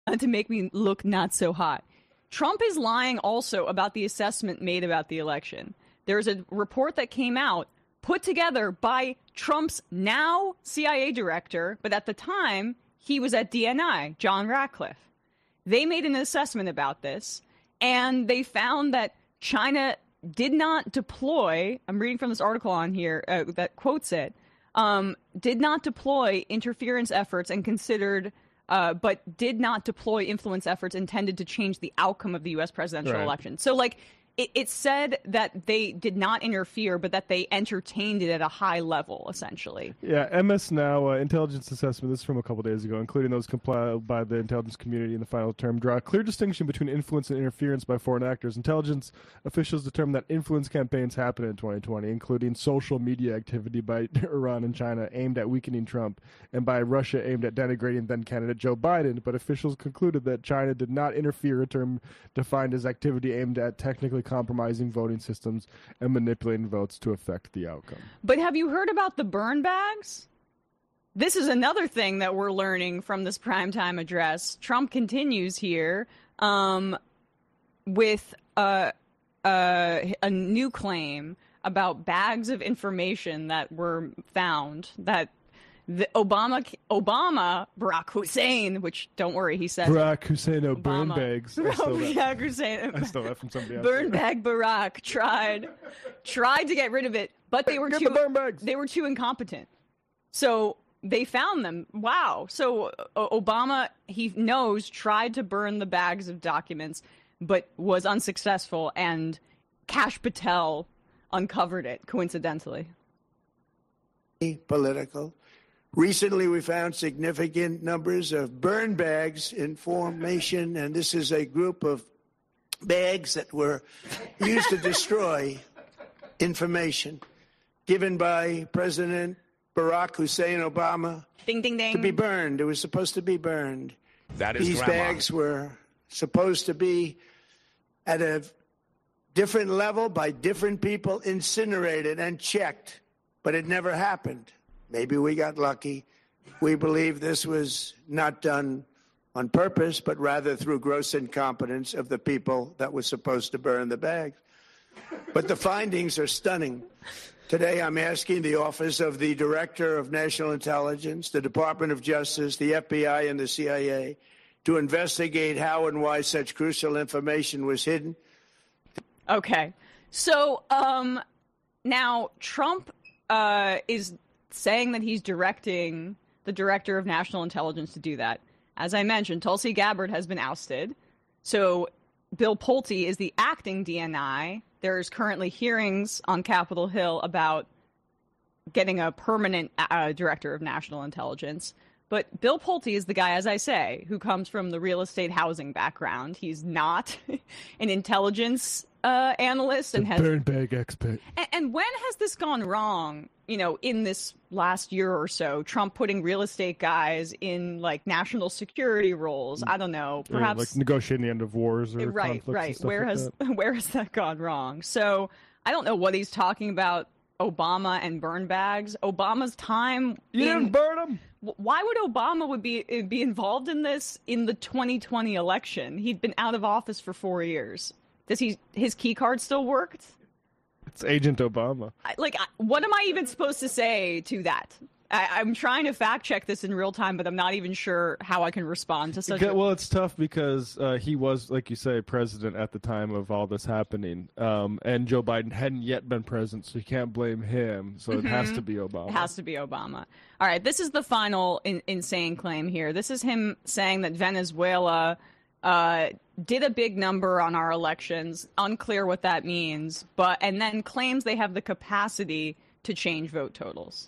to make me look not so hot. Trump is lying also about the assessment made about the election. There's a report that came out put together by Trump's now CIA director, but at the time he was at DNI, John Ratcliffe. They made an assessment about this, and they found that China did not deploy, I'm reading from this article on here that quotes it, did not deploy interference efforts and considered, but did not deploy influence efforts intended to change the outcome of the U.S. presidential election. So, like, it said that they did not interfere, but that they entertained it at a high level, essentially. Yeah, MS Now intelligence assessment, this is from a couple days ago, including those compiled by the intelligence community in the final term, draw a clear distinction between influence and interference by foreign actors. Intelligence officials determined that influence campaigns happened in 2020, including social media activity by Iran and China aimed at weakening Trump, and by Russia aimed at denigrating then-candidate Joe Biden. But officials concluded that China did not interfere, a term defined as activity aimed at technically compromising voting systems and manipulating votes to affect the outcome. But have you heard about the burn bags? This is another thing that we're learning from this primetime address. Trump continues here with a new claim about bags of information that were found that the Obama, Barack Hussein, which don't worry, he said Barack Hussein, burn bags. Barack Hussein, I stole that from somebody else. Burn bag Barack tried to get rid of it, but they were too incompetent. So they found them. Wow. So Obama, he knows, tried to burn the bags of documents, but was unsuccessful, and Kash Patel uncovered it, coincidentally. Political. Recently, we found significant numbers of burn bags in formation, and this is a group of bags that were used to destroy information given by President Barack Hussein Obama Ding, ding, ding. to be burned. It was supposed to be burned. That is These grandma. bags were supposed to be at a different level by different people, incinerated and checked, but it never happened. Maybe we got lucky. We believe this was not done on purpose, but rather through gross incompetence of the people that were supposed to burn the bags. But the findings are stunning. Today, I'm asking the Office of the Director of National Intelligence, the Department of Justice, the FBI, and the CIA to investigate how and why such crucial information was hidden. Okay. So now Trump is saying that he's directing the Director of National Intelligence to do that. As I mentioned, Tulsi Gabbard has been ousted. So Bill Pulte is the acting DNI. There's currently hearings on Capitol Hill about getting a permanent Director of National Intelligence. But Bill Pulte is the guy, as I say, who comes from the real estate housing background. He's not an intelligence analyst and has burn bag expert. And when has this gone wrong? You know, in this last year or so, Trump putting real estate guys in like national security roles. I don't know, perhaps like negotiating the end of wars or right. And stuff Where has that gone wrong? So I don't know what he's talking about. Obama and burn bags. Obama's time. You didn't burn them. Why would Obama be involved in this in the 2020 election? He'd been out of office for 4 years. Does his key card still worked? It's Agent Obama. What am I even supposed to say to that? I'm trying to fact check this in real time, but I'm not even sure how I can respond to such. Well, it's tough because he was, like you say, president at the time of all this happening, and Joe Biden hadn't yet been president, so you can't blame him. So it has to be Obama. It has to be Obama. All right, this is the final insane claim here. This is him saying that Venezuela did a big number on our elections. Unclear what that means, and then claims they have the capacity to change vote totals.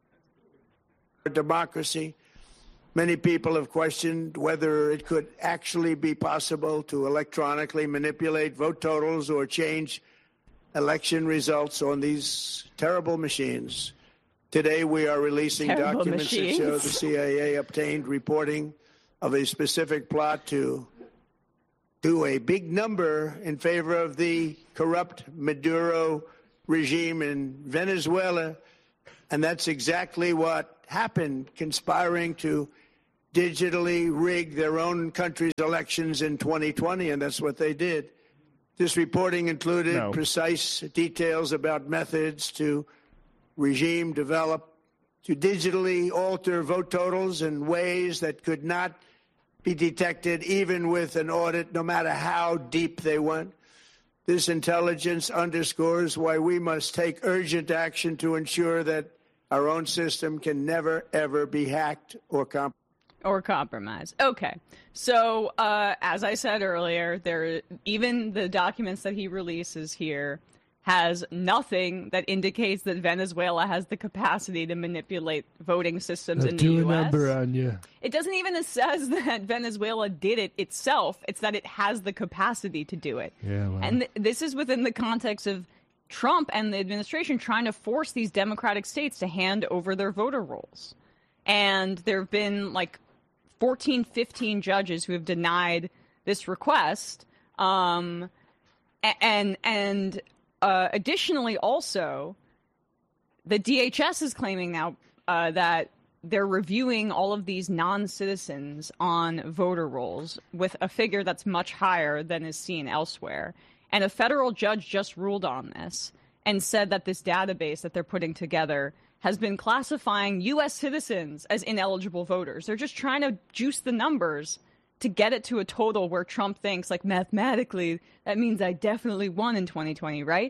Democracy. Many people have questioned whether it could actually be possible to electronically manipulate vote totals or change election results on these terrible machines. Today, we are releasing documents that show the CIA obtained reporting of a specific plot to do a big number in favor of the corrupt Maduro regime in Venezuela. And that's exactly what happened, conspiring to digitally rig their own country's elections in 2020, and that's what they did. This reporting included precise details about methods to regime develop to digitally alter vote totals in ways that could not be detected even with an audit, no matter how deep they went. This intelligence underscores why we must take urgent action to ensure that our own system can never, ever be hacked or compromised. Okay. So, as I said earlier, even the documents that he releases here has nothing that indicates that Venezuela has the capacity to manipulate voting systems in the U.S. Do a number on you. It doesn't even says that Venezuela did it itself. It's that it has the capacity to do it. Yeah, well. And this is within the context of Trump and the administration trying to force these democratic states to hand over their voter rolls. And there have been like 14, 15 judges who have denied this request. Additionally, also, the DHS is claiming now that they're reviewing all of these non-citizens on voter rolls with a figure that's much higher than is seen elsewhere. And a federal judge just ruled on this and said that this database that they're putting together has been classifying U.S. citizens as ineligible voters. They're just trying to juice the numbers to get it to a total where Trump thinks, like, mathematically, that means I definitely won in 2020, right?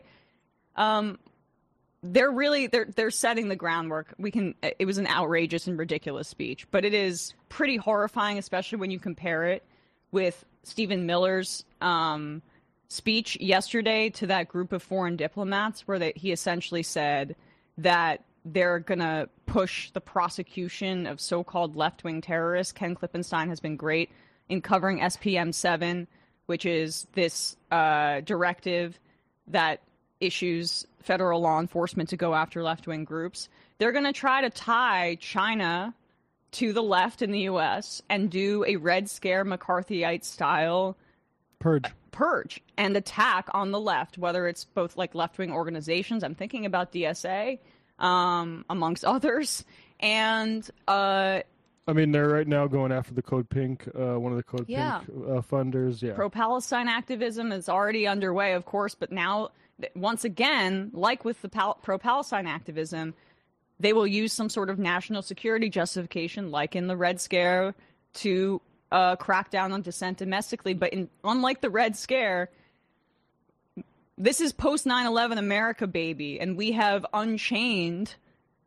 They're setting the groundwork. It was an outrageous and ridiculous speech, but it is pretty horrifying, especially when you compare it with Stephen Miller's speech yesterday to that group of foreign diplomats, where he essentially said that they're going to push the prosecution of so-called left-wing terrorists. Ken Klippenstein has been great in covering SPM 7, which is this directive that issues federal law enforcement to go after left-wing groups. They're going to try to tie China to the left in the U.S. and do a Red Scare McCarthyite-style purge and attack on the left, whether it's both like left-wing organizations. I'm thinking about DSA, amongst others. And I mean, they're right now going after the Code Pink, one of the Code Pink funders. Yeah. Pro-Palestine activism is already underway, of course, but now, once again, like with the pro-Palestine activism, they will use some sort of national security justification, like in the Red Scare, to crack down on dissent domestically. But unlike the Red Scare, this is post 9/11 America, baby, and we have unchained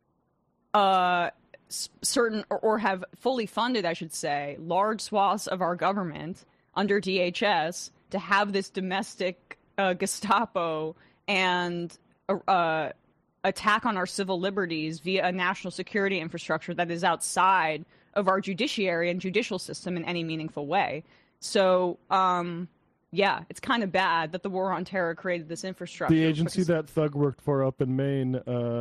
certain or have fully funded, I should say, large swaths of our government under DHS to have this domestic Gestapo and attack on our civil liberties via a national security infrastructure that is outside of our judiciary and judicial system in any meaningful way. So, yeah, it's kind of bad that the war on terror created this infrastructure. The agency that Thug worked for up in Maine,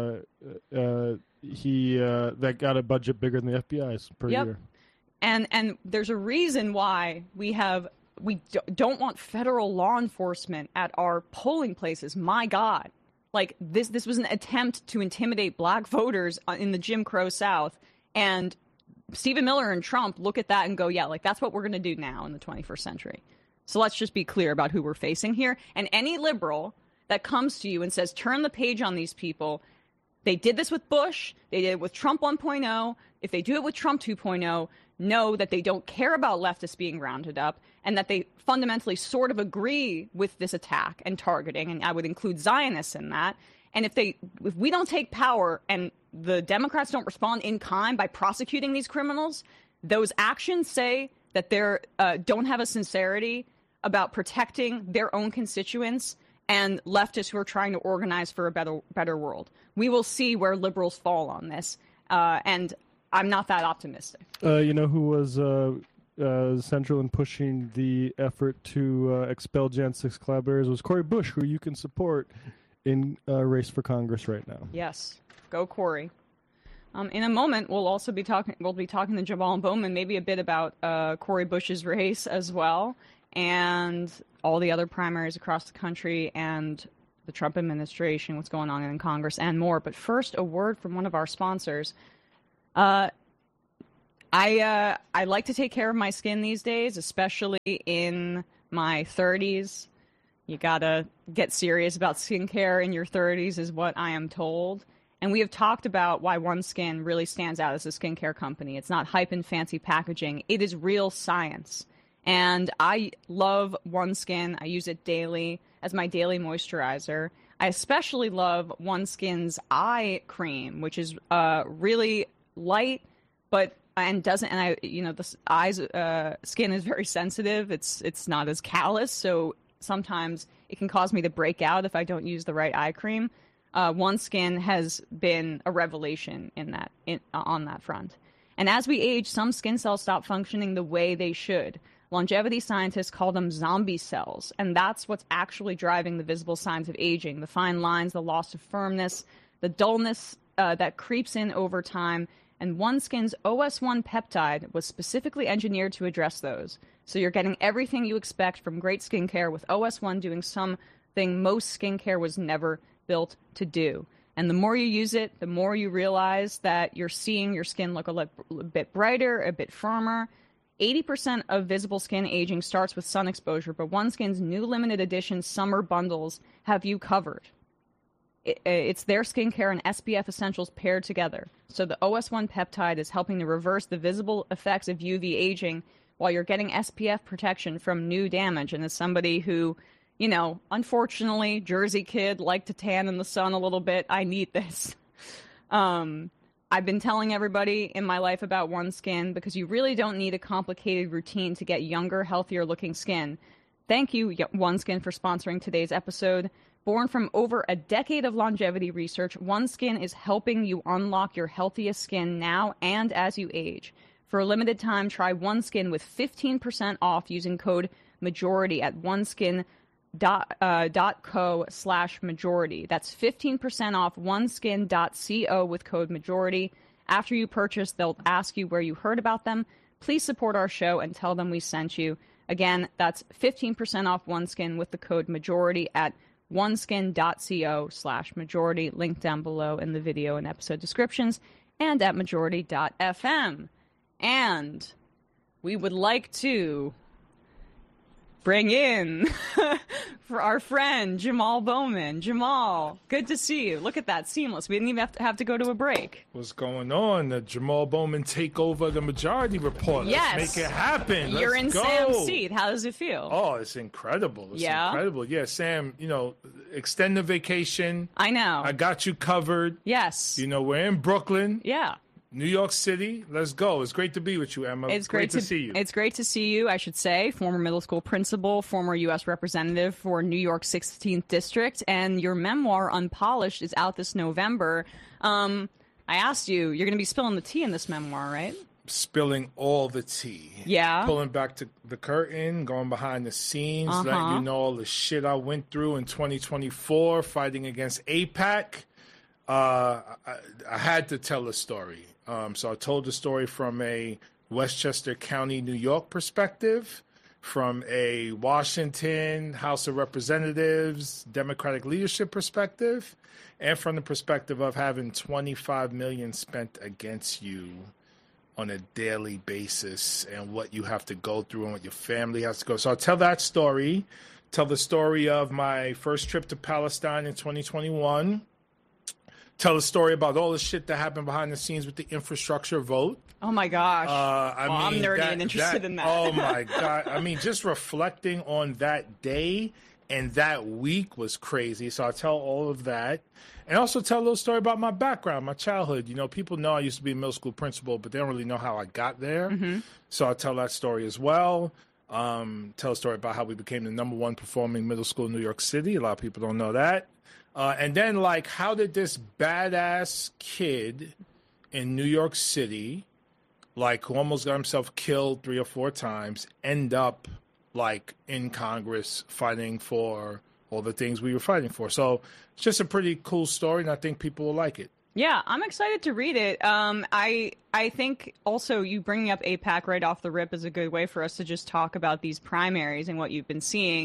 that got a budget bigger than the FBI's per year. And there's a reason why we don't want federal law enforcement at our polling places. My God. Like, this was an attempt to intimidate black voters in the Jim Crow South. And Stephen Miller and Trump look at that and go, yeah, like, that's what we're going to do now in the 21st century. So let's just be clear about who we're facing here. And any liberal that comes to you and says, turn the page on these people, they did this with Bush, they did it with Trump 1.0. If they do it with Trump 2.0, know that they don't care about leftists being rounded up and that they fundamentally sort of agree with this attack and targeting. And I would include Zionists in that. And if we don't take power and the Democrats don't respond in kind by prosecuting these criminals, those actions say that they don't have a sincerity about protecting their own constituents and leftists who are trying to organize for a better world. We will see where liberals fall on this, and I'm not that optimistic. You know who was central in pushing the effort to expel Jan 6 collaborators was Cori Bush, who you can support in a race for Congress right now. Yes, go Cori. In a moment, we'll also be talking. We'll be talking to Jamal Bowman, maybe a bit about Cori Bush's race as well, and all the other primaries across the country, and the Trump administration, what's going on in Congress, and more. But first, a word from one of our sponsors. I like to take care of my skin these days, especially in my 30s. You gotta get serious about skincare in your 30s, is what I am told. And we have talked about why OneSkin really stands out as a skincare company. It's not hype and fancy packaging. It is real science. And I love OneSkin. I use it daily as my daily moisturizer. I especially love OneSkin's eye cream, which is really light, but the eyes skin is very sensitive. It's not as callous, so sometimes it can cause me to break out if I don't use the right eye cream. OneSkin has been a revelation on that front. And as we age, some skin cells stop functioning the way they should. Longevity scientists call them zombie cells, and that's what's actually driving the visible signs of aging: the fine lines, the loss of firmness, the dullness that creeps in over time. And OneSkin's OS1 peptide was specifically engineered to address those. So you're getting everything you expect from great skincare, with OS1 doing something most skincare was never built to do. And the more you use it, the more you realize that you're seeing your skin look a bit brighter, a bit firmer. 80% of visible skin aging starts with sun exposure, but OneSkin's new limited edition summer bundles have you covered. It's their skincare and SPF essentials paired together. So the OS1 peptide is helping to reverse the visible effects of UV aging while you're getting SPF protection from new damage. And as somebody who, unfortunately, Jersey kid, like to tan in the sun a little bit, I need this. I've been telling everybody in my life about OneSkin because you really don't need a complicated routine to get younger, healthier looking skin. Thank you, OneSkin, for sponsoring today's episode. Born from over a decade of longevity research, OneSkin is helping you unlock your healthiest skin now and as you age. For a limited time, try OneSkin with 15% off using code MAJORITY at oneskin.co/majority. That's 15% off oneskin.co with code MAJORITY. After you purchase, they'll ask you where you heard about them. Please support our show and tell them we sent you. Again, that's 15% off OneSkin with the code MAJORITY at oneskin.co/majority. Link down below in the video and episode descriptions, and at majority.fm. And we would like to bring in for our friend Jamal Bowman. Jamal, good to see you. Look at that, seamless. We didn't even have to go to a break. What's going on? The Jamal Bowman takeover, the Majority Report. Yes. Let's make it happen. You're in go. Sam's seat. How does it feel? Oh, it's incredible. It's incredible. Yeah, Sam, extend the vacation. I know. I got you covered. Yes. We're in Brooklyn. Yeah. New York City, let's go. It's great to be with you, Emma. It's great to see you. It's great to see you, I should say. Former middle school principal, former U.S. representative for New York 16th District, and your memoir, Unpolished, is out this November. I asked you, you're going to be spilling the tea in this memoir, right? Spilling all the tea. Yeah. Pulling back to the curtain, going behind the scenes, letting you know all the shit I went through in 2024, fighting against AIPAC. I had to tell a story. So I told the story from a Westchester County, New York perspective, from a Washington House of Representatives Democratic leadership perspective, and from the perspective of having $25 million spent against you on a daily basis and what you have to go through and what your family has to go. So I'll tell that story, tell the story of my first trip to Palestine in 2021, tell a story about all the shit that happened behind the scenes with the infrastructure vote. Oh, my gosh. I'm nerdy and interested in that. Oh, my God. I mean, just reflecting on that day and that week was crazy. So I'll tell all of that. And also tell a little story about my background, my childhood. People know I used to be a middle school principal, but they don't really know how I got there. Mm-hmm. So I'll tell that story as well. Tell a story about how we became the #1 performing middle school in New York City. A lot of people don't know that. And then, how did this badass kid in New York City, who almost got himself killed 3 or 4 times, end up, in Congress fighting for all the things we were fighting for? So it's just a pretty cool story, and I think people will like it. Yeah, I'm excited to read it. I think also you bringing up AIPAC right off the rip is a good way for us to just talk about these primaries and what you've been seeing.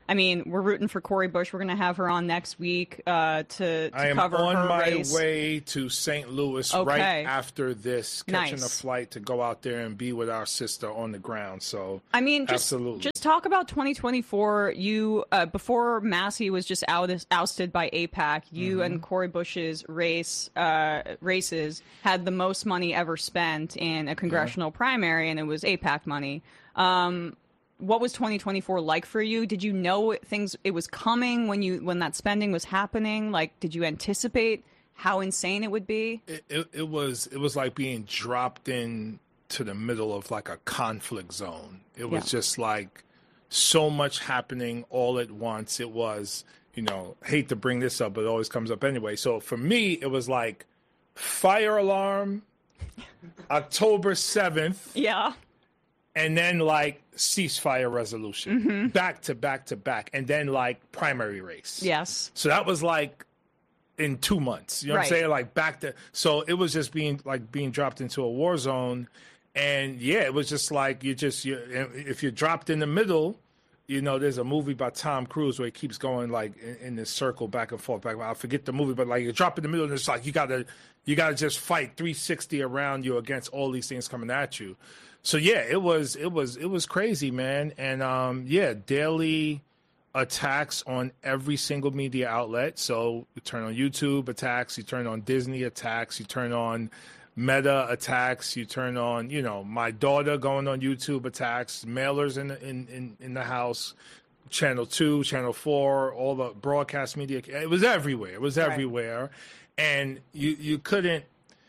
I mean, we're rooting for Cori Bush. We're going to have her on next week to cover her I am on my race. way to St. Louis right after this, catching a flight to go out there and be with our sister on the ground. So, I mean, absolutely. Just talk about 2024. You before Massey was just ousted by AIPAC. You and Cori Bush's races had the most money ever spent in a congressional primary, and it was AIPAC money. What was 2024 like for you? Did you know it was coming when that spending was happening? Like, did you anticipate how insane it would be? It was like being dropped in to the middle of like a conflict zone. It was just like so much happening all at once. It was, hate to bring this up, but it always comes up anyway. So for me, it was like fire alarm, October 7th. Yeah. And then like ceasefire resolution, back to back to back, and then like primary race. Yes. So that was like in 2 months. You know what I'm saying? Like back to. So it was just being dropped into a war zone, and it was just like if you're dropped in the middle. There's a movie by Tom Cruise where he keeps going like in this circle back and forth. I forget the movie, but like you drop in the middle, and it's like you gotta just fight 360 around you against all these things coming at you. So it was crazy, man, and daily attacks on every single media outlet. So you turn on YouTube attacks, you turn on Disney attacks, you turn on Meta attacks, you turn on my daughter going on YouTube attacks, mailers in the house, Channel 2, Channel 4, all the broadcast media. It was everywhere. It was everywhere, and you couldn't.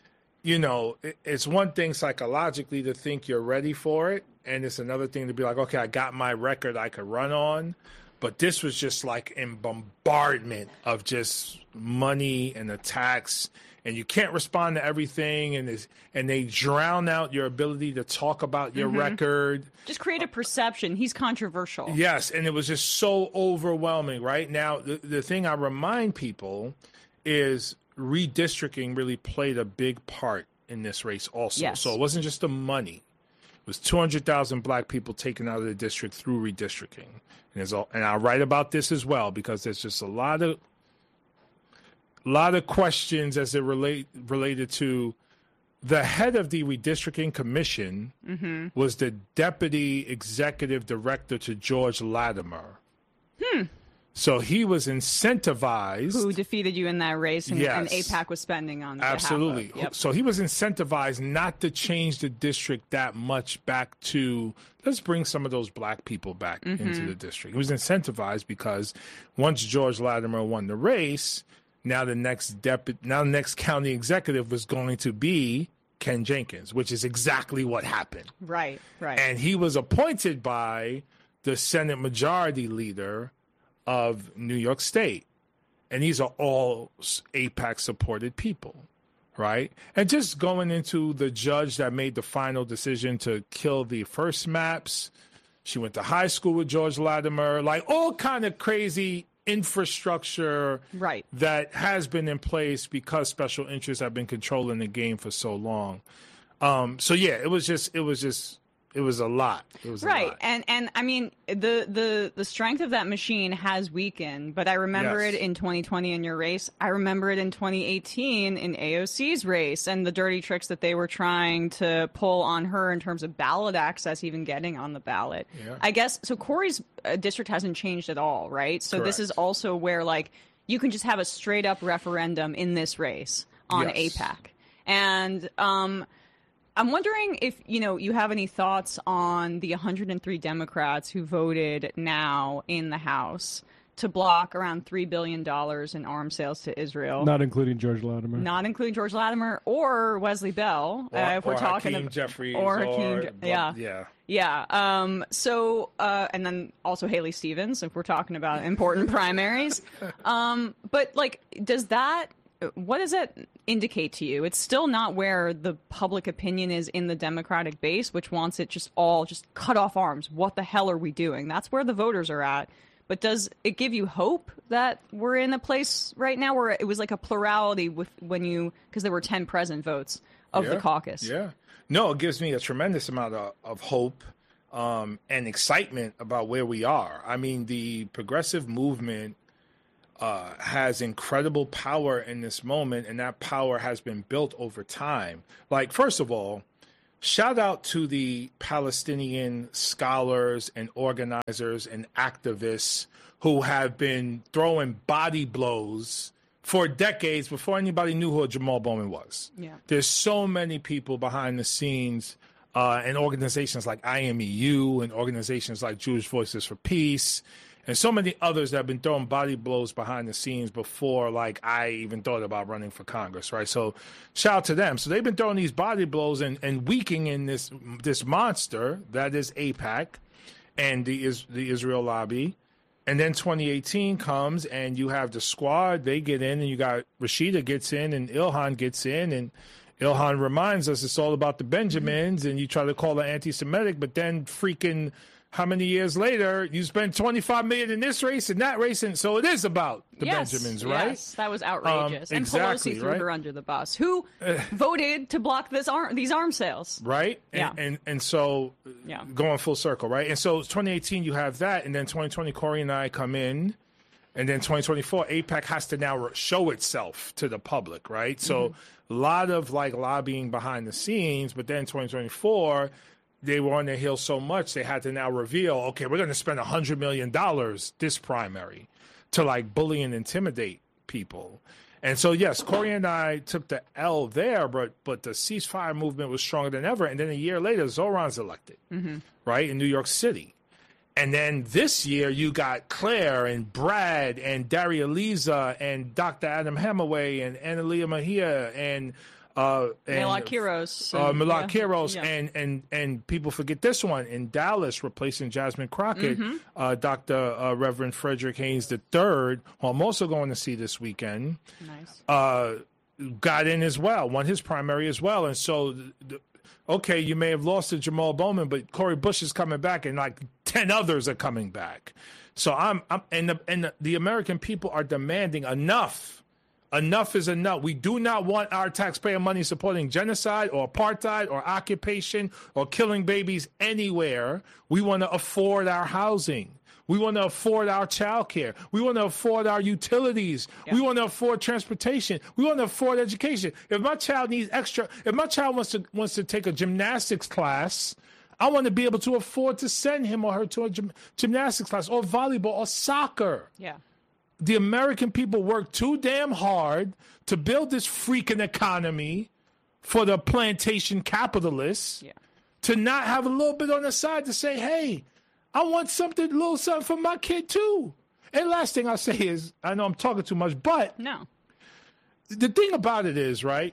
It's one thing psychologically to think you're ready for it, and it's another thing to be like, okay, I got my record I could run on. But this was just like in bombardment of just money and attacks, and you can't respond to everything, and they drown out your ability to talk about your record. Just create a perception. He's controversial. Yes, and it was just so overwhelming. Right now, the thing I remind people is redistricting really played a big part in this race also. Yes. So it wasn't just the money. It was 200,000 black people taken out of the district through redistricting. And I write about this as well because there's just a lot of questions as it related to the head of the redistricting commission was the deputy executive director to George Latimer. So he was incentivized. Who defeated you in that race and AIPAC was spending on behalf of. Absolutely. Yep. So he was incentivized not to change the district that much back to, let's bring some of those black people back into the district. He was incentivized because once George Latimer won the race, now the next county executive was going to be Ken Jenkins, which is exactly what happened. Right. And he was appointed by the Senate Majority Leader of New York State. And these are all AIPAC-supported people, right? And just going into the judge that made the final decision to kill the first maps, she went to high school with George Latimer, like all kind of crazy infrastructure that has been in place because special interests have been controlling the game for so long. It was a lot. It was a lot. And I mean the strength of that machine has weakened, but I remember it in 2020 in your race. I remember it in 2018 in AOC's race and the dirty tricks that they were trying to pull on her in terms of ballot access, even getting on the ballot. Yeah. I guess so. Cori's district hasn't changed at all, right? So Correct. This is also where like you can just have a straight up referendum in this race on AIPAC, and I'm wondering if, you have any thoughts on the 103 Democrats who voted now in the House to block around $3 billion in arms sales to Israel. Not including George Latimer. Not including George Latimer or Wesley Bell. If we're talking Hakeem Jeffries. Or Hakeem, Yeah. So, and then also Haley Stevens, if we're talking about important primaries. But, like, what does that indicate to you? It's still not where the public opinion is in the Democratic base, which wants it just cut off arms. What the hell are we doing? That's where the voters are at. But does it give you hope that we're in a place right now where it was like a plurality because there were 10 present votes of the caucus? Yeah. No, it gives me a tremendous amount of hope. and excitement about where we are. I mean, the progressive movement has incredible power in this moment, and that power has been built over time. Like, first of all, shout out to the Palestinian scholars and organizers and activists who have been throwing body blows for decades before anybody knew who Jamal Bowman was. Yeah. There's so many people behind the scenes and organizations like IMEU and organizations like Jewish Voices for Peace and so many others that have been throwing body blows behind the scenes before, like, I even thought about running for Congress, right? So shout out to them. So they've been throwing these body blows and weakening this monster that is AIPAC and the Israel lobby. And then 2018 comes, and you have the squad. They get in, and you got Rashida gets in, and Ilhan gets in, and Ilhan reminds us it's all about the Benjamins, and you try to call her anti-Semitic, but then freaking how many years later you spend $25 million in this race and that race, and so it is about the Benjamins, right? Yes, that was outrageous. And exactly, Pelosi threw her under the bus. Who voted to block these arms sales? Right? Yeah. And so going full circle, right? And so 2018 you have that, and then 2020 Corey and I come in, and then 2024 AIPAC has to now show itself to the public, right? So a lot of like lobbying behind the scenes, but then 2024 they were on their heels so much they had to now reveal, okay, we're going to spend $100 million this primary to like bully and intimidate people. And so, yes, Corey and I took the L there, but the ceasefire movement was stronger than ever. And then a year later, Zoran's elected, right, in New York City. And then this year, you got Claire and Brad and Daria Liza and Dr. Adam Hemaway and Analia Mejia and Milad Kiros. And people forget this one in Dallas, replacing Jasmine Crockett, Dr. Reverend Frederick Haynes III, who I'm also going to see this weekend. Nice. Got in as well, won his primary as well, and so. Okay, you may have lost to Jamal Bowman, but Cori Bush is coming back, and like 10 others are coming back. So the American people are demanding enough. Enough is enough. We do not want our taxpayer money supporting genocide or apartheid or occupation or killing babies anywhere. We want to afford our housing. We want to afford our child care. We want to afford our utilities. Yeah. We want to afford transportation. We want to afford education. If my child needs extra, if my child wants to take a gymnastics class, I want to be able to afford to send him or her to a gymnastics class or volleyball or soccer. Yeah. The American people work too damn hard to build this freaking economy for the plantation capitalists to not have a little bit on the side to say, hey, I want a little something for my kid too. And last thing I'll say is, I know I'm talking too much, but no. The thing about it is, right,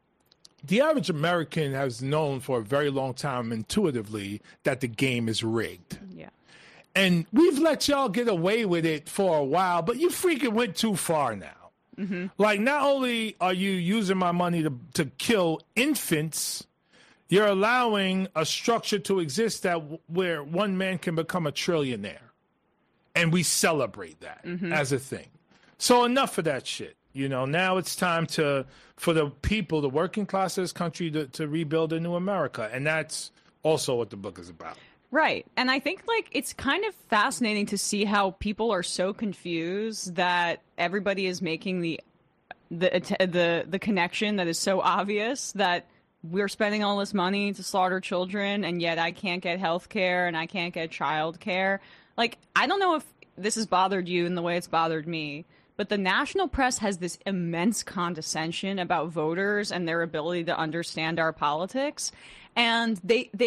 the average American has known for a very long time intuitively that the game is rigged. Yeah. And we've let y'all get away with it for a while, but you freaking went too far now. Mm-hmm. Like, not only are you using my money to kill infants, you're allowing a structure to exist where one man can become a trillionaire. And we celebrate that as a thing. So enough of that shit. You know, now it's time for the people, the working class of this country to rebuild a new America. And that's also what the book is about. Right. And I think, like, it's kind of fascinating to see how people are so confused that everybody is making the connection that is so obvious that we're spending all this money to slaughter children, and yet I can't get health care and I can't get child care. Like, I don't know if this has bothered you in the way it's bothered me, but the national press has this immense condescension about voters and their ability to understand our politics. And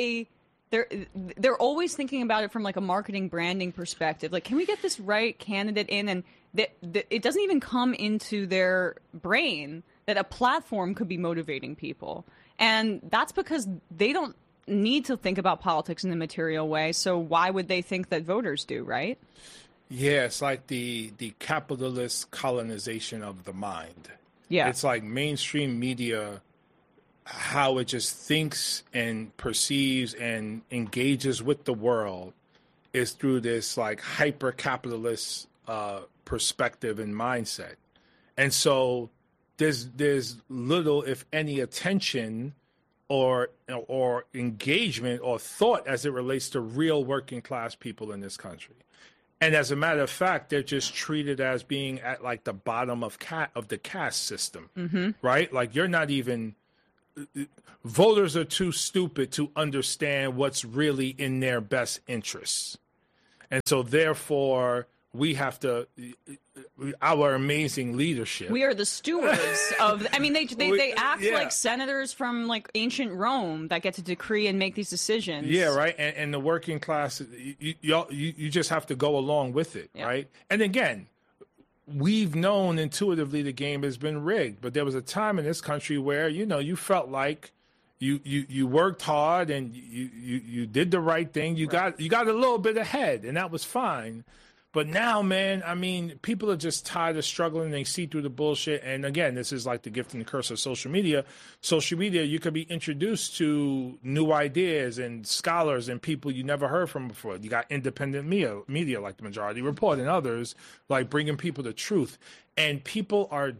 they're always thinking about it from like a marketing branding perspective. Like, can we get this right candidate in? And it doesn't even come into their brain that a platform could be motivating people. And that's because they don't need to think about politics in a material way. So why would they think that voters do, right? Yeah, it's like the capitalist colonization of the mind. Yeah. It's like mainstream media, how it just thinks and perceives and engages with the world is through this like hyper-capitalist perspective and mindset. And so there's little, if any, attention or engagement or thought as it relates to real working class people in this country. And as a matter of fact, they're just treated as being at like the bottom of the caste system, right? Like you're not even, voters are too stupid to understand what's really in their best interests. And so therefore, we have to, our amazing leadership. We are the stewards of, I mean, they act like senators from like ancient Rome that get to decree and make these decisions. Yeah, right. And the working class, you just have to go along with it, right? And again, we've known intuitively the game has been rigged, but there was a time in this country where, you felt like you worked hard and you did the right thing. You got a little bit ahead, and that was fine. But now, man, I mean, people are just tired of struggling. They see through the bullshit. And again, this is like the gift and the curse of social media. Social media, you could be introduced to new ideas and scholars and people you never heard from before. You got independent media like the Majority Report and others, like bringing people the truth. And people are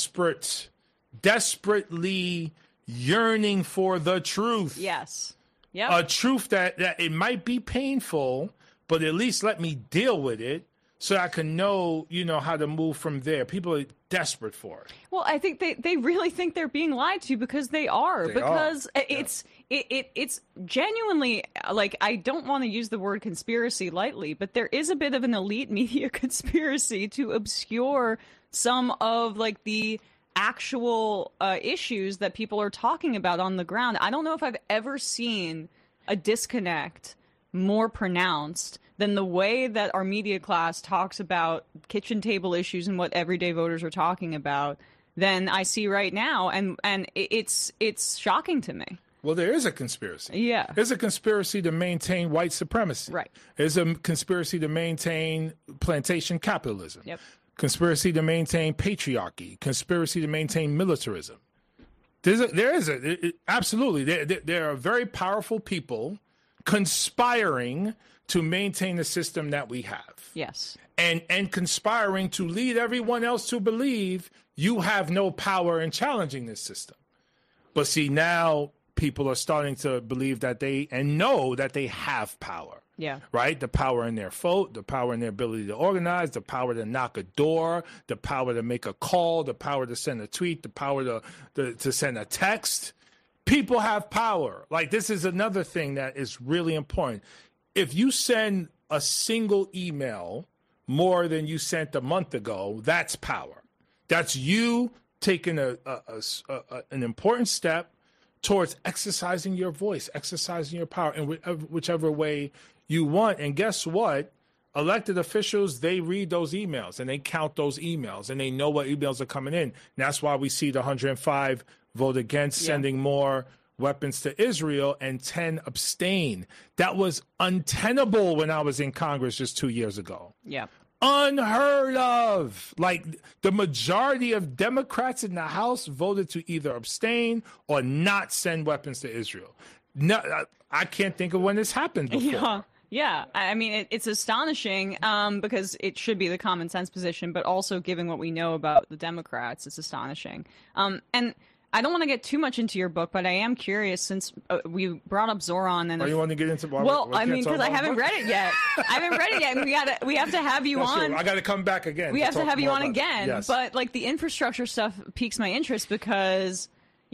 desperately yearning for the truth. Yes. Yep. A truth that it might be painful, but at least let me deal with it so I can know, how to move from there. People are desperate for it. Well, I think they really think they're being lied to because they are. It's genuinely, like, I don't want to use the word conspiracy lightly, but there is a bit of an elite media conspiracy to obscure some of, like, the actual issues that people are talking about on the ground. I don't know if I've ever seen a disconnect more pronounced than the way that our media class talks about kitchen table issues and what everyday voters are talking about than I see right now, and it's shocking to me. Well, there is a conspiracy. Yeah. There's a conspiracy to maintain white supremacy. Right. There's a conspiracy to maintain plantation capitalism. Yep. Conspiracy to maintain patriarchy. Conspiracy to maintain militarism. Absolutely. There are very powerful people conspiring to maintain the system that we have. Yes. And conspiring to lead everyone else to believe you have no power in challenging this system. But see, now people are starting to believe that know that they have power. Yeah. Right? The power in their vote, the power in their ability to organize, the power to knock a door, the power to make a call, the power to send a tweet, the power to send a text. People have power. Like, this is another thing that is really important. If you send a single email more than you sent a month ago, that's power. That's you taking an important step towards exercising your voice, exercising your power in whichever way you want. And guess what? Elected officials, they read those emails and they count those emails and they know what emails are coming in. And that's why we see the 105 vote against sending more weapons to Israel and 10 abstain. That was untenable when I was in Congress just 2 years ago. Yeah. Unheard of. Like, the majority of Democrats in the House voted to either abstain or not send weapons to Israel. No, I can't think of when this happened before. Yeah. I mean, it's astonishing because it should be the common sense position, but also given what we know about the Democrats, it's astonishing. And I don't want to get too much into your book, but I am curious since we brought up Zoran. And you want to get into? Because I haven't read it yet. I haven't read it yet. And we have to have you on. Sure. I got to come back again. We have to have you on again. Yes. But like the infrastructure stuff piques my interest because,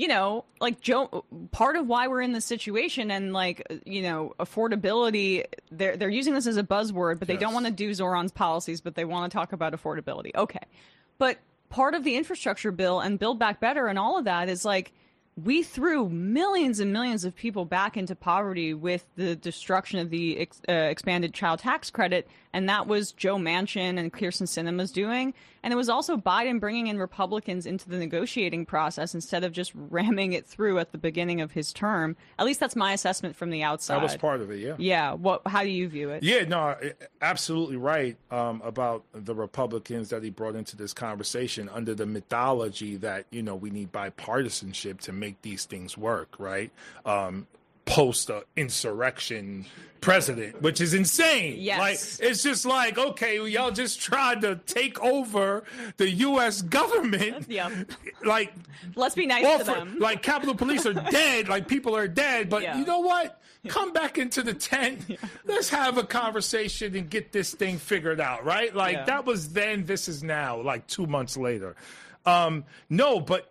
like Joe, part of why we're in this situation and like, affordability, they're using this as a buzzword, but they don't want to do Zoran's policies, but they want to talk about affordability. Okay. But part of the infrastructure bill and Build Back Better and all of that is like we threw millions and millions of people back into poverty with the destruction of the expanded child tax credit. And that was Joe Manchin and Kyrsten Sinema's doing. And it was also Biden bringing in Republicans into the negotiating process instead of just ramming it through at the beginning of his term. At least that's my assessment from the outside. That was part of it, yeah. Yeah. How do you view it? Yeah, no, absolutely right about the Republicans that he brought into this conversation under the mythology that, we need bipartisanship to make these things work, right? post-insurrection president, which is insane. Yes. Like, it's just like, okay, y'all just tried to take over the U.S. government. Yeah. Like, let's be nice to them. Like, Capitol Police are dead. Like, people are dead. But you know what? Come back into the tent. Let's have a conversation and get this thing figured out, right? Like, that was then, this is now, like 2 months later. No, but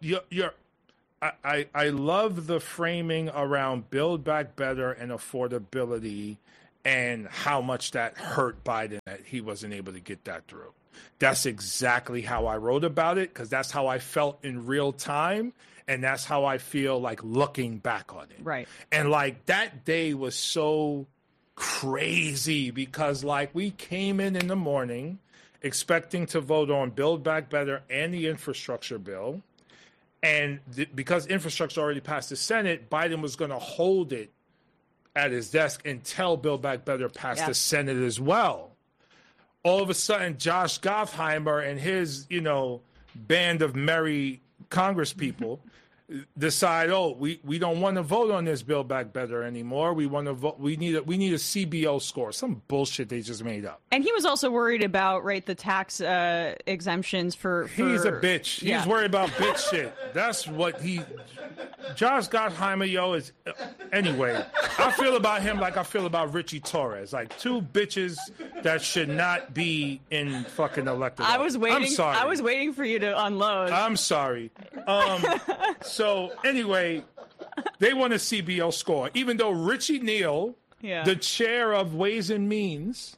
I love the framing around Build Back Better and affordability and how much that hurt Biden that he wasn't able to get that through. That's exactly how I wrote about it, because that's how I felt in real time. And that's how I feel like looking back on it. Right. And like that day was so crazy because like we came in the morning expecting to vote on Build Back Better and the infrastructure bill. And because infrastructure already passed the Senate, Biden was going to hold it at his desk until Build Back Better passed the Senate as well. All of a sudden, Josh Gottheimer and his, band of merry Congress people decide, we don't want to vote on this Build Back Better anymore. We want to vote. We need a CBO score. Some bullshit they just made up. And he was also worried about the tax exemptions for. He's a bitch. He's worried about bitch shit. That's what Josh Gottheimer, is. Anyway, I feel about him like I feel about Richie Torres, like two bitches that should not be in fucking elected. I was waiting. I'm sorry. I was waiting for you to unload. I'm sorry. So anyway, they want a CBO score, even though Richie Neal, the chair of Ways and Means,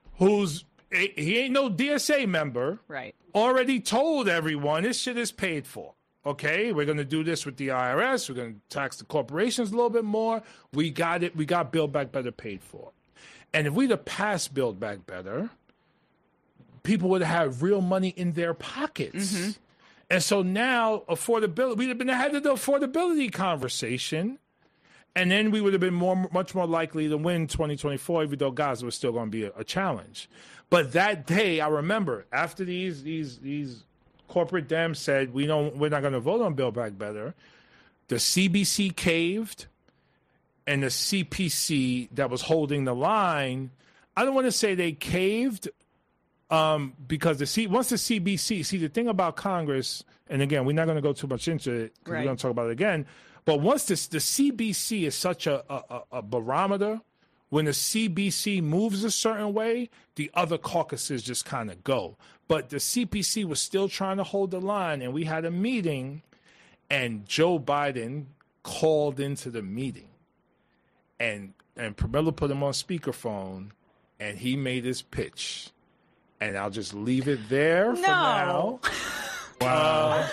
he ain't no DSA member, right? Already told everyone this shit is paid for. Okay, we're going to do this with the IRS. We're going to tax the corporations a little bit more. We got it. We got Build Back Better paid for. And if we'd have passed Build Back Better, people would have had real money in their pockets. Mm-hmm. And so now affordability, we'd have been ahead of the affordability conversation. And then we would have been much more likely to win 2024, even though Gaza was still going to be a challenge. But that day, I remember, after these corporate Dems said we're not going to vote on Build Back Better, the CBC caved, and the CPC that was holding the line, I don't want to say they caved, because once the CBC, the thing about Congress, and again, we're not going to go too much into it because we're going to talk about it again, but once the CBC is such a barometer, when the CBC moves a certain way, the other caucuses just kind of go. But the CPC was still trying to hold the line, and we had a meeting, and Joe Biden called into the meeting, and Pramila put him on speakerphone, and he made his pitch. And I'll just leave it there for now. Wow.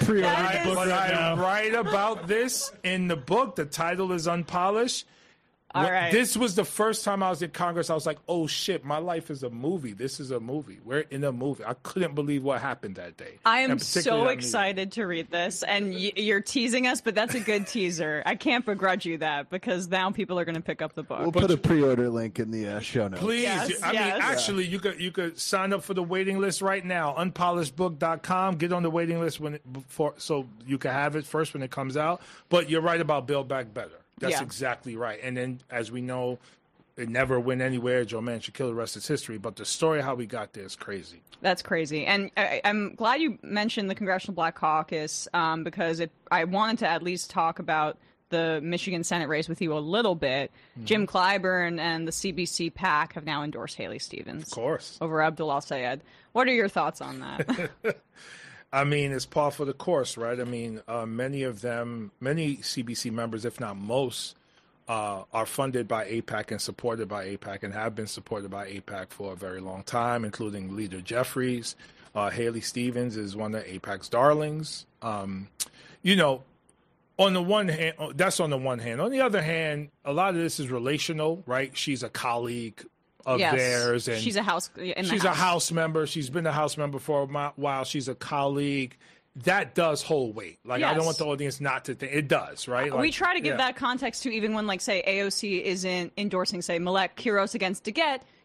I write about this in the book. The title is Unpolished. All right. This was the first time I was in Congress. I was like, oh, shit, my life is a movie. This is a movie. We're in a movie. I couldn't believe what happened that day. I am so excited to read this. And you're teasing us, but that's a good teaser. I can't begrudge you that, because now people are going to pick up the book. We'll put a pre-order link in the show notes. Please. Yes, I mean, actually, you could sign up for the waiting list right now. Unpolishedbook.com. Get on the waiting list so you can have it first when it comes out. But you're right about Build Back Better. That's exactly right. And then, as we know, it never went anywhere. Joe Manchin killed, the rest is history. But the story how we got there is crazy. That's crazy. And I'm glad you mentioned the Congressional Black Caucus, because I wanted to at least talk about the Michigan Senate race with you a little bit. Mm-hmm. Jim Clyburn and the CBC PAC have now endorsed Haley Stevens. Of course. Over Abdul Al-Sayed. What are your thoughts on that? I mean, it's par for the course, right? I mean, many CBC members, if not most, are funded by AIPAC and supported by AIPAC and have been supported by AIPAC for a very long time, including Leader Jeffries. Haley Stevens is one of AIPAC's darlings. On the one hand, that's on the one hand. On the other hand, a lot of this is relational, right? She's a colleague of theirs, and she's a house member. She's been a House member for a while. She's a colleague. That does hold weight. Like, I don't want the audience not to think it does, right? We try to give that context to, even when, say, AOC isn't endorsing, say, Malek Quiros against DeGette.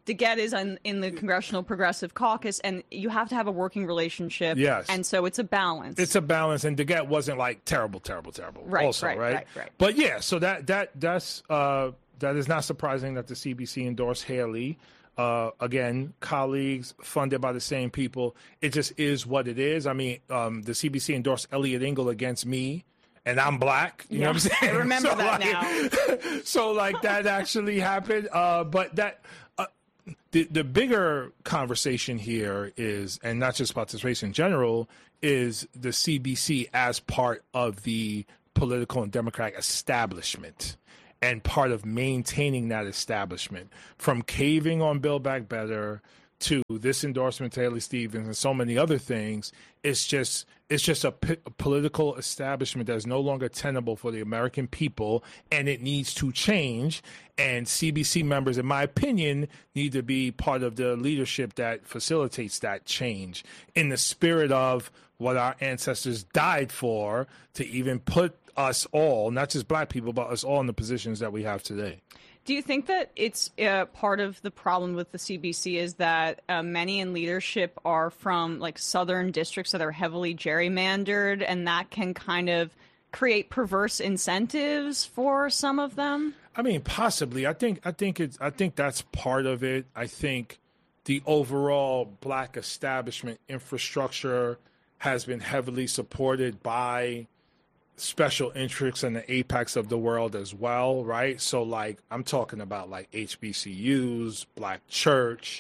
DeGette is in the Congressional Progressive Caucus, and you have to have a working relationship. Yes. And so it's a balance. It's a balance, and DeGette wasn't like terrible. Right. Also, right. But yeah, so that is not surprising that the CBC endorsed Haley. Again, colleagues funded by the same people. It just is what it is. I mean, the CBC endorsed Elliot Engel against me, and I'm black. You know what I'm saying? I remember that now. So, like, that actually happened. But that the bigger conversation here is, and not just about this race in general, is the CBC as part of the political and democratic establishment. And part of maintaining that establishment, from caving on Build Back Better to this endorsement to Haley Stevens and so many other things, it's just a political establishment that is no longer tenable for the American people, and it needs to change. And CBC members, in my opinion, need to be part of the leadership that facilitates that change in the spirit of what our ancestors died for, to even put us all, not just black people, but us all in the positions that we have today. Do you think that it's part of the problem with the CBC is that many in leadership are from like southern districts that are heavily gerrymandered, and that can kind of create perverse incentives for some of them? I mean, possibly. I think that's part of it. I think the overall black establishment infrastructure has been heavily supported by special interests in the apex of the world as well, right? So, like, I'm talking about like HBCUs, Black Church,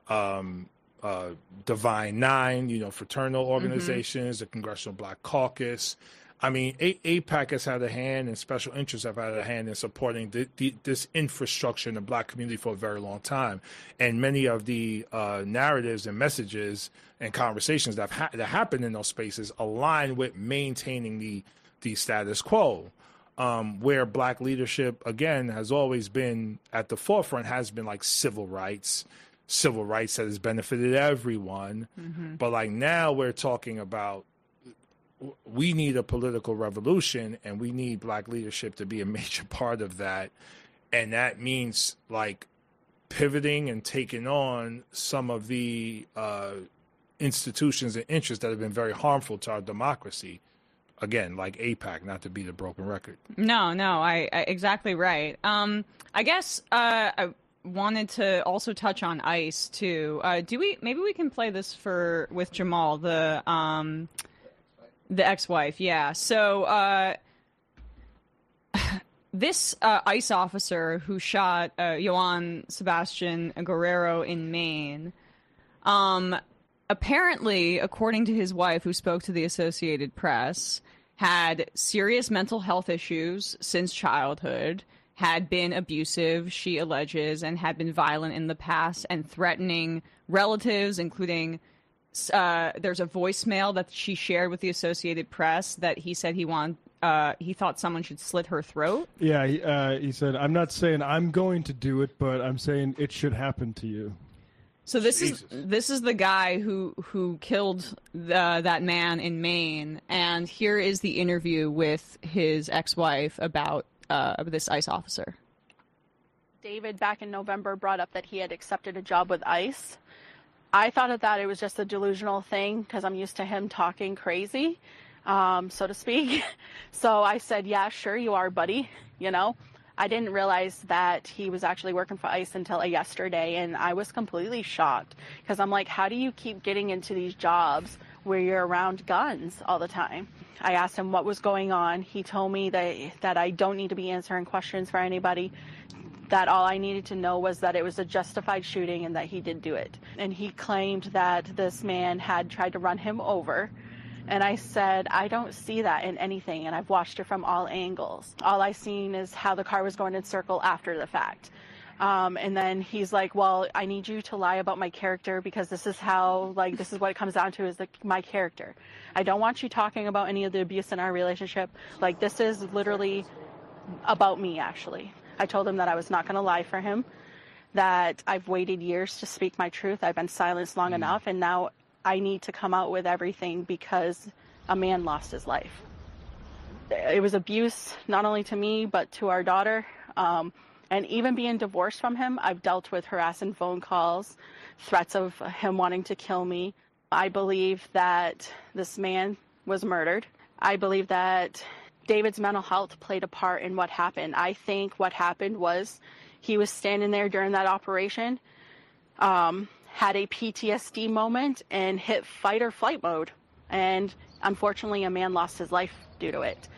Divine Nine, fraternal organizations, the Congressional Black Caucus. I mean, AIPAC has had a hand, and special interests have had a hand in supporting this infrastructure in the black community for a very long time. And many of the narratives and messages and conversations that happen in those spaces align with maintaining the status quo, where black leadership, again, has always been at the forefront, has been like civil rights that has benefited everyone. Mm-hmm. But like now we're talking about, we need a political revolution, and we need black leadership to be a major part of that. And that means like pivoting and taking on some of the institutions and interests that have been very harmful to our democracy. Again, like AIPAC, not to be the broken record. No, I exactly right. I guess I wanted to also touch on ICE too. Maybe we can play this with Jamal, the ex-wife. Yeah. So this ICE officer who shot Johann Sebastian Guerrero in Maine, apparently, according to his wife, who spoke to the Associated Press, had serious mental health issues since childhood, had been abusive, she alleges, and had been violent in the past and threatening relatives, including there's a voicemail that she shared with the Associated Press that he said he thought someone should slit her throat. Yeah, he said, "I'm not saying I'm going to do it, but I'm saying it should happen to you." So this is the guy who killed that man in Maine, and here is the interview with his ex-wife about this ICE officer. David, back in November, brought up that he had accepted a job with ICE. I thought that it was just a delusional thing because I'm used to him talking crazy, so to speak. So I said, "Yeah, sure you are, buddy," I didn't realize that he was actually working for ICE until yesterday, and I was completely shocked because I'm like, how do you keep getting into these jobs where you're around guns all the time? I asked him what was going on. He told me that I don't need to be answering questions for anybody, that all I needed to know was that it was a justified shooting and that he did do it. And he claimed that this man had tried to run him over. And I said, I don't see that in anything, and I've watched it from all angles. All I seen is how the car was going in circle after the fact. And then he's like, well, I need you to lie about my character because this is what it comes down to is my character. I don't want you talking about any of the abuse in our relationship. Like, this is literally about me, actually. I told him that I was not going to lie for him, that I've waited years to speak my truth. I've been silenced long enough, and now I need to come out with everything because a man lost his life. It was abuse, not only to me, but to our daughter. And even being divorced from him, I've dealt with harassing phone calls, threats of him wanting to kill me. I believe that this man was murdered. I believe that David's mental health played a part in what happened. I think what happened was he was standing there during that operation, had a PTSD moment, and hit fight or flight mode. And unfortunately, a man lost his life due to it.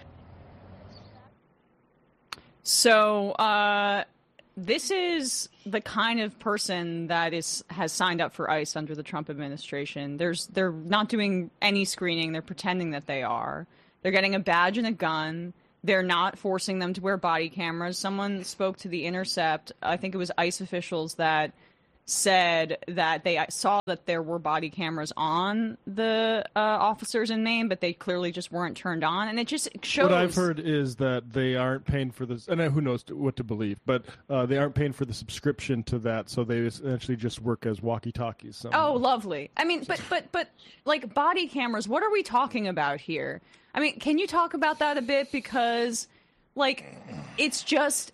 So, this is the kind of person that has signed up for ICE under the Trump administration. They're not doing any screening. They're pretending that they are. They're getting a badge and a gun. They're not forcing them to wear body cameras. Someone spoke to The Intercept. I think it was ICE officials that said that they saw that there were body cameras on the officers in Maine, but they clearly just weren't turned on. And it just shows... What I've heard is that they aren't paying for this, and who knows what to believe, but they aren't paying for the subscription to that, so they essentially just work as walkie-talkies somehow. Oh, lovely. I mean, but like, body cameras, what are we talking about here? I mean, can you talk about that a bit? Because, like, it's just...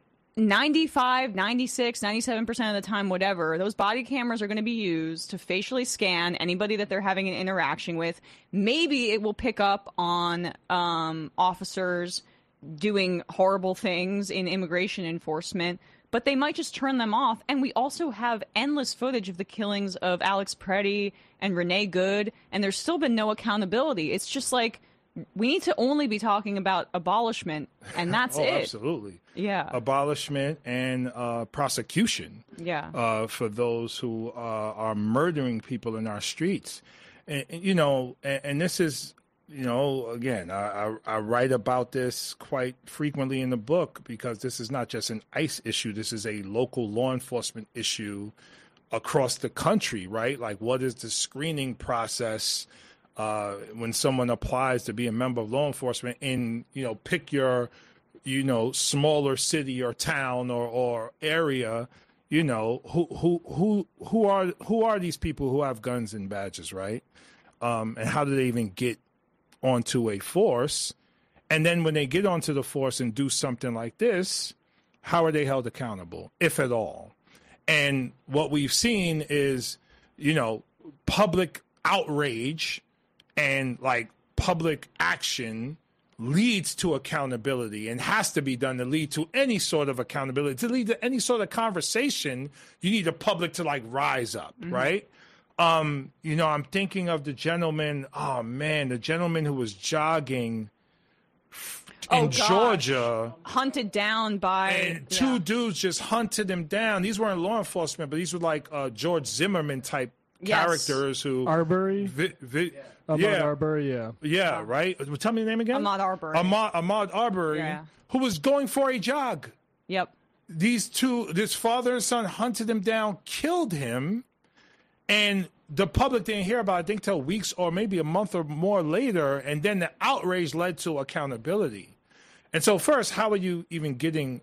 95, 96, 97% of the time, whatever, those body cameras are going to be used to facially scan anybody that they're having an interaction with. Maybe it will pick up on officers doing horrible things in immigration enforcement, but they might just turn them off. And we also have endless footage of the killings of Alex Preddy and Renee Good, and there's still been no accountability. It's just like, we need to only be talking about abolishment, and that's it. Absolutely. Yeah. Abolishment and prosecution. Yeah. For those who are murdering people in our streets. And you know, and this is, you know, again, I write about this quite frequently in the book because this is not just an ICE issue. This is a local law enforcement issue across the country, right? Like, what is the screening process when someone applies to be a member of law enforcement in, you know, pick your, you know, smaller city or town or area, you know, who are these people who have guns and badges, right? And how do they even get onto a force? And then when they get onto the force and do something like this, how are they held accountable, if at all? And what we've seen is, you know, public outrage and like public action leads to accountability and has to be done to lead to any sort of accountability. To lead to any sort of conversation, you need the public to like rise up, right? You know, I'm thinking of the gentleman, the gentleman who was jogging in Georgia. Hunted down by... And two dudes just hunted him down. These weren't law enforcement, but these were like George Zimmerman type characters who... Arbery? Ahmaud Arbery, yeah. Yeah, right? Tell me the name again? Ahmaud Arbery. Ahmaud Arbery, who was going for a jog. Yep. This father and son hunted him down, killed him, and the public didn't hear about it, I think, till weeks or maybe a month or more later, and then the outrage led to accountability. And so first, how are you even getting...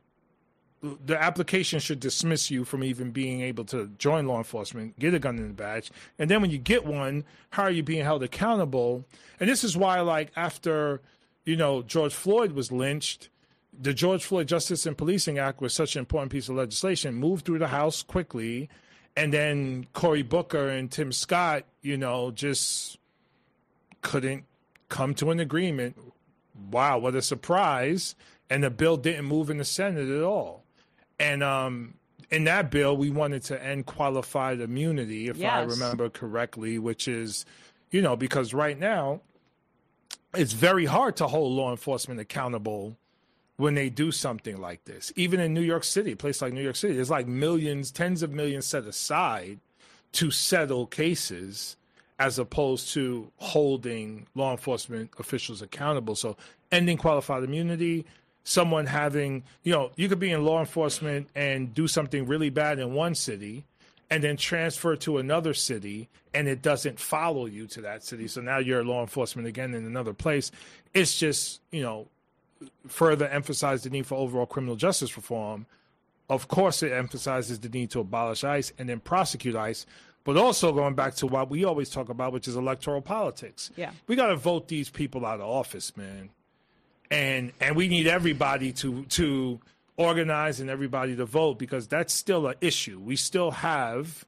The application should dismiss you from even being able to join law enforcement, get a gun in the badge. And then when you get one, how are you being held accountable? And this is why, like, after, you know, George Floyd was lynched, the George Floyd Justice and Policing Act was such an important piece of legislation, moved through the House quickly. And then Cory Booker and Tim Scott, you know, just couldn't come to an agreement. Wow, what a surprise. And the bill didn't move in the Senate at all. And in that bill, we wanted to end qualified immunity, if I remember correctly, which is, you know, because right now it's very hard to hold law enforcement accountable when they do something like this. Even in New York City, a place like New York City, there's like millions, tens of millions set aside to settle cases as opposed to holding law enforcement officials accountable. So ending qualified immunity, someone having, you know, you could be in law enforcement and do something really bad in one city and then transfer to another city and it doesn't follow you to that city. So now you're law enforcement again in another place. It's just, you know, further emphasize the need for overall criminal justice reform. Of course, it emphasizes the need to abolish ICE and then prosecute ICE, but also going back to what we always talk about, which is electoral politics. Yeah. We got to vote these people out of office, man. And we need everybody to organizing everybody to vote, because that's still an issue. We still have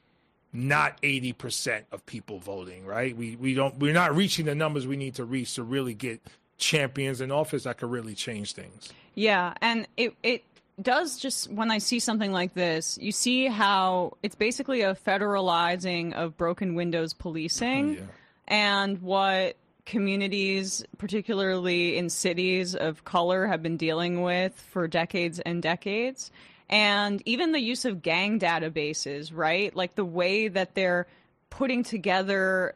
not 80% of people voting, right? We're not reaching the numbers we need to reach to really get champions in office that could really change things. Yeah, and it does, just when I see something like this, you see how it's basically a federalizing of broken windows policing. Yeah. And what communities, particularly in cities of color, have been dealing with for decades and decades. And even the use of gang databases, right? Like the way that they're putting together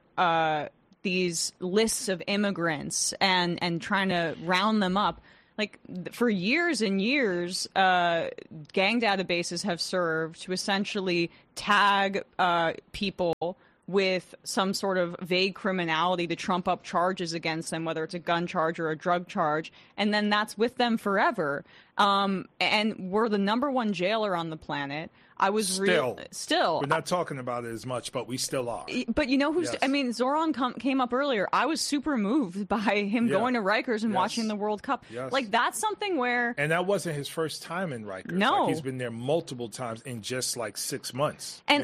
these lists of immigrants and trying to round them up. Like, for years and years, gang databases have served to essentially tag people with some sort of vague criminality to trump up charges against them, whether it's a gun charge or a drug charge, and then that's with them forever. And we're the number one jailer on the planet. I was still. We're not talking about it as much, but we still are. But you know who's? Yes. I mean, Zoran came up earlier. I was super moved by him going to Rikers and watching the World Cup. Yes. Like, that's something where. And that wasn't his first time in Rikers. No, like, he's been there multiple times in just like 6 months. And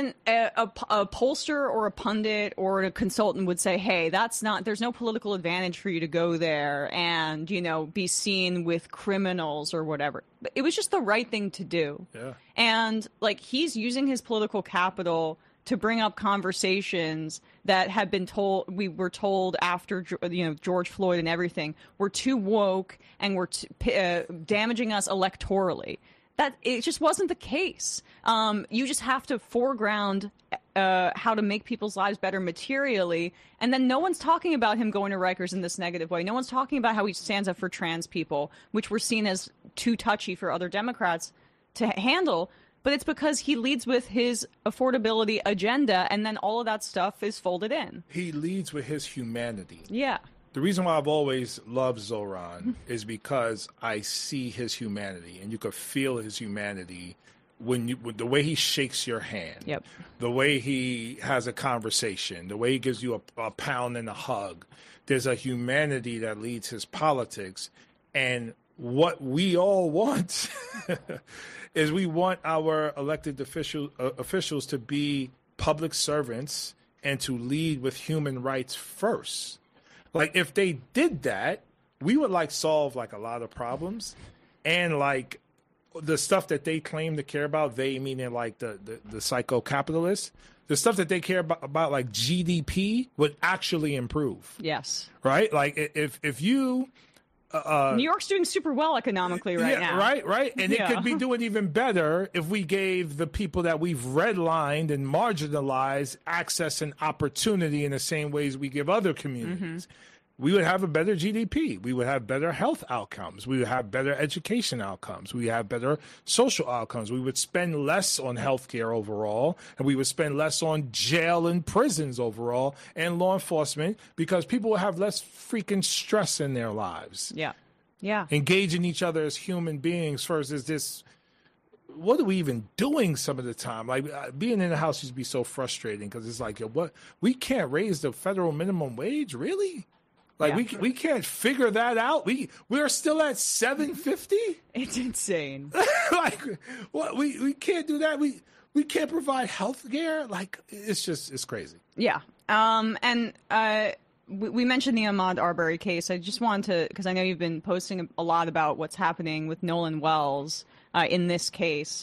a pollster or a pundit or a consultant would say, "Hey, that's not. There's no political advantage for you to go there and be seen with criminals or whatever." But it was just the right thing to do. Yeah. And like, he's using his political capital to bring up conversations that had been we were told after George Floyd and everything, we're too woke and we're damaging us electorally. That it just wasn't the case. You just have to foreground how to make people's lives better materially, and then no one's talking about him going to Rikers in this negative way. No one's talking about how he stands up for trans people, which were seen as too touchy for other Democrats to handle. But it's because he leads with his affordability agenda, and then all of that stuff is folded in. He leads with his humanity. Yeah. The reason why I've always loved Zoran is because I see his humanity, and you could feel his humanity with the way he shakes your hand, yep, the way he has a conversation, the way he gives you a pound and a hug. There's a humanity that leads his politics, and what we all want is we want our elected officials to be public servants and to lead with human rights first. Like, if they did that, we would solve a lot of problems, and the stuff that they claim to care about, they meaning the psycho-capitalists, the stuff that they care about like GDP would actually improve. Yes. Right? Like, if you New York's doing super well economically now. Right. And it could be doing even better if we gave the people that we've redlined and marginalized access and opportunity in the same ways we give other communities. Mm-hmm. We would have a better GDP. We would have better health outcomes. We would have better education outcomes. We would have better social outcomes. We would spend less on healthcare overall, and we would spend less on jail and prisons overall and law enforcement, because people would have less freaking stress in their lives. Yeah. Yeah. Engaging each other as human beings versus this. What are we even doing some of the time? Like, being in the house used to be so frustrating, because it's like, what? We can't raise the federal minimum wage? Really? Like, we can't figure that out. We're still at $7.50. It's insane. Like, what? We can't do that. We can't provide health care. Like, it's crazy. Yeah. And we mentioned the Ahmaud Arbery case. I just wanted to, because I know you've been posting a lot about what's happening with Nolan Wells in this case.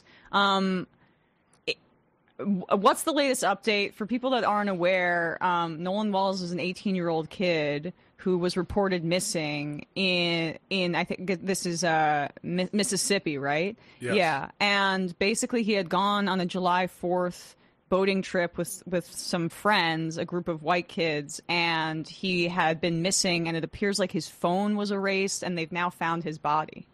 What's the latest update for people that aren't aware? Nolan Wells is an 18-year-old kid who was reported missing in I think this is Mississippi, right? Yes. Yeah, and basically he had gone on a July 4th boating trip with some friends, a group of white kids, and he had been missing, and it appears like his phone was erased, and they've now found his body.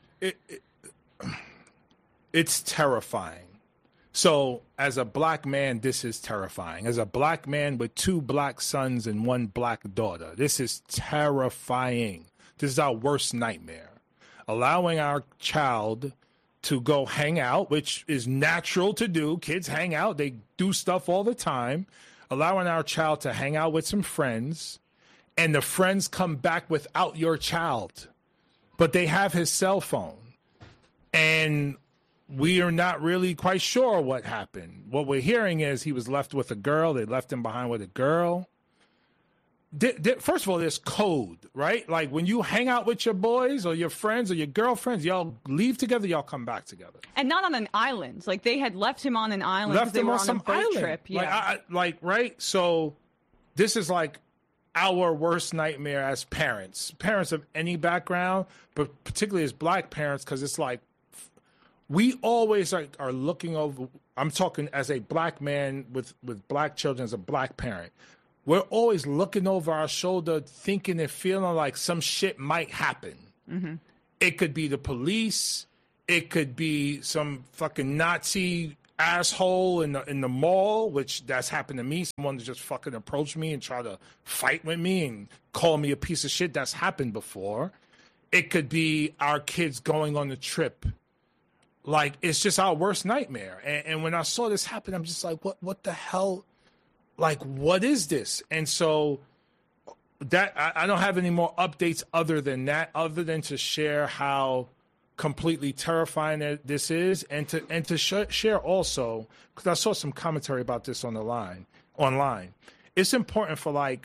It's terrifying. So, as a black man, this is terrifying. As a black man with 2 black sons and 1 black daughter, this is terrifying. This is our worst nightmare. Allowing our child to go hang out, which is natural to do. Kids hang out. They do stuff all the time. Allowing our child to hang out with some friends, and the friends come back without your child, but they have his cell phone. And we are not really quite sure what happened. What we're hearing is he was left with a girl. They left him behind with a girl. First of all, there's code, right? Like when you hang out with your boys or your friends or your girlfriends, y'all leave together, y'all come back together. And not on an island. Like they had left him on an island because they were on a boat trip. Yeah. Right? So this is like our worst nightmare as parents of any background, but particularly as black parents, because it's like we always are looking over. I'm talking as a black man with black children, as a black parent. We're always looking over our shoulder, thinking and feeling like some shit might happen. Mm-hmm. It could be the police. It could be some fucking Nazi asshole in the mall, which that's happened to me. Someone just fucking approached me and try to fight with me and call me a piece of shit. That's happened before. It could be our kids going on the trip. Like, it's just our worst nightmare. And when I saw this happen, I'm just like, what the hell? Like, what is this? And so that I don't have any more updates other than that, other than to share how completely terrifying this is, and to share also, because I saw some commentary about this online. It's important for like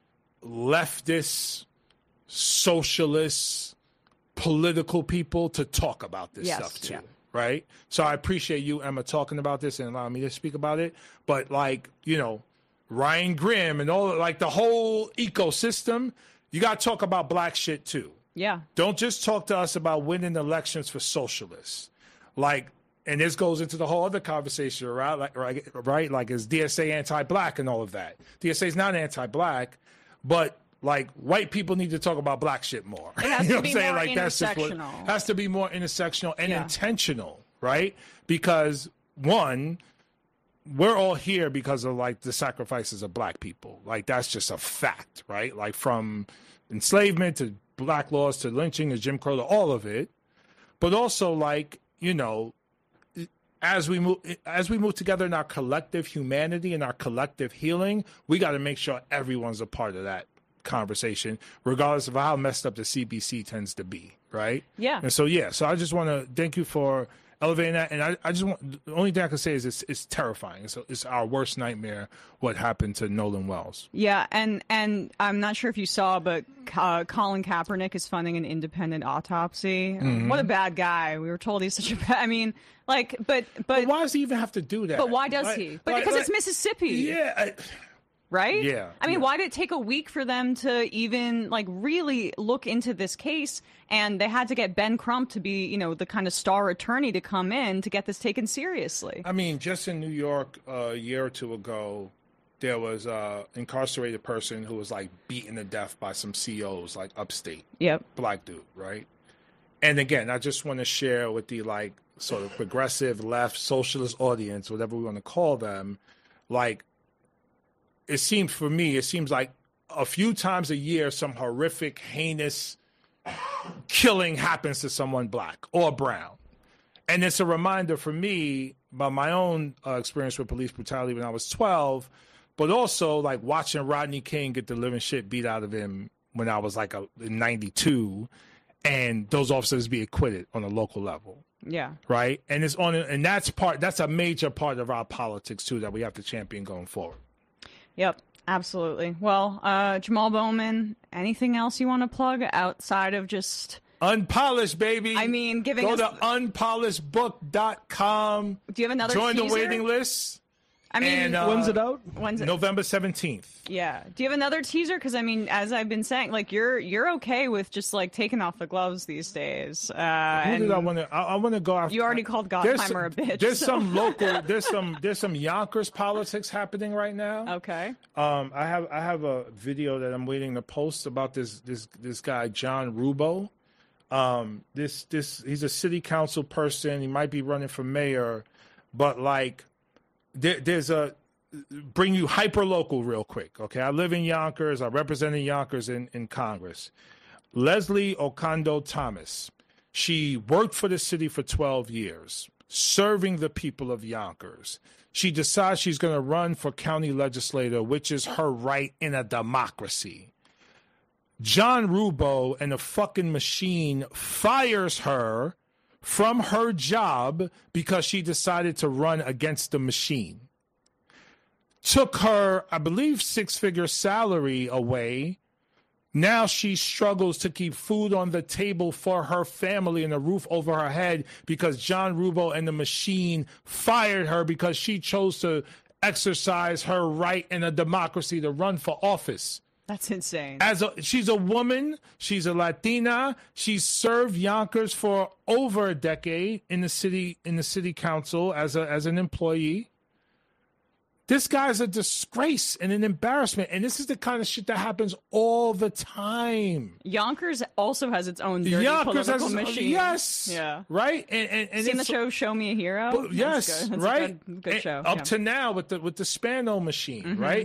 leftists, socialists, political people to talk about this stuff too. Yeah. Right? So I appreciate you, Emma, talking about this and allowing me to speak about it. But like, you know, Ryan Grimm and all, like the whole ecosystem, you got to talk about black shit too. Yeah. Don't just talk to us about winning elections for socialists. Like, and this goes into the whole other conversation, right? Right? Like, is DSA anti-black and all of that? DSA is not anti-black, but like white people need to talk about black shit more. It has to be more like intersectional. Has to be more intersectional and intentional, right? Because one, we're all here because of like the sacrifices of black people. Like that's just a fact, right? Like from enslavement to black laws to lynching to Jim Crow to all of it. But also like, you know, as we move together in our collective humanity and our collective healing, we got to make sure everyone's a part of that conversation, regardless of how messed up the CBC tends to be, right? Yeah. And so, so I just want to thank you for elevating that. And I just want, the only thing I can say is it's terrifying. It's our worst nightmare, what happened to Nolan Wells. Yeah. And I'm not sure if you saw, but Colin Kaepernick is funding an independent autopsy. Mm-hmm. What a bad guy. We were told he's such a bad, I mean, like, but why does he even have to do that? But why does he? But because it's Mississippi. Yeah. Right? Yeah. I mean, why did it take a week for them to even like really look into this case? And they had to get Ben Crump to be, you know, the kind of star attorney to come in to get this taken seriously. I mean, just in New York a year or two ago, there was an incarcerated person who was like beaten to death by some COs, like upstate. Yep. Black dude, right? And again, I just want to share with the like sort of progressive left socialist audience, whatever we want to call them, like, it seems like a few times a year, some horrific, heinous killing happens to someone black or brown. And it's a reminder for me about my own experience with police brutality when I was 12, but also like watching Rodney King get the living shit beat out of him when I was like in 92, and those officers be acquitted on a local level. Yeah. Right. And that's a major part of our politics too, that we have to champion going forward. Yep, absolutely. Well, Jamal Bowman, anything else you want to plug outside of just Unpolished, baby? I mean, go to unpolishedbook.com. Do you have another Join teaser? The waiting list. I mean, when's it out? November 17th. Yeah. Do you have another teaser? Because I mean, as I've been saying, like you're okay with just like taking off the gloves these days. I want to go after. You already called Gottheimer a bitch. There's some local. There's some Yonkers politics happening right now. Okay. I have a video that I'm waiting to post about this guy John Rubo. He's a city council person. He might be running for mayor, but like. There's bring you hyper local real quick. Okay. I live in Yonkers. I represented Yonkers in Congress. Leslie Okondo Thomas. She worked for the city for 12 years, serving the people of Yonkers. She decides she's going to run for county legislator, which is her right in a democracy. John Rubo and the fucking machine fires her from her job because she decided to run against the machine. Took her, I believe, 6-figure salary away. Now she struggles to keep food on the table for her family and a roof over her head because John Rubo and the machine fired her because she chose to exercise her right in a democracy to run for office. That's insane. She's a woman. She's a Latina. She's served Yonkers for over a decade in the city council as an employee. This guy's a disgrace and an embarrassment, and this is the kind of shit that happens all the time. Yonkers also has its own dirty political machine. Yes, yeah, right. And seen the show Show Me a Hero? Yes, That's right. Good show. Up to now with the Spano machine, right?